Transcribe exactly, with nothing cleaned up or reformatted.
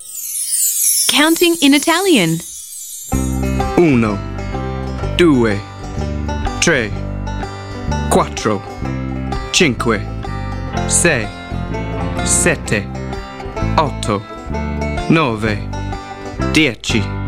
Counting in Italian. Uno, due, tre, quattro, cinque, sei, sette, otto, nove, dieci.